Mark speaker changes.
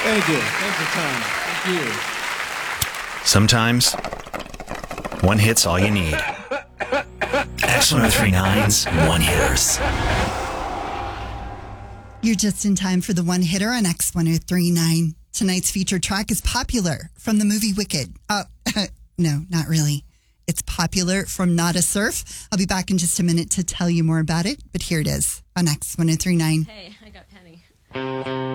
Speaker 1: Thank you. Thanks for time. Thank you.
Speaker 2: Sometimes, one hit's all you need. X1039's One Hitters.
Speaker 3: You're just in time for the one hitter on X1039. Tonight's featured track is Popular from the movie Wicked. No, not really. It's Popular from Nada Surf. I'll be back in just a minute to tell you more about it, but here it is on X1039.
Speaker 4: Hey, I got Penny.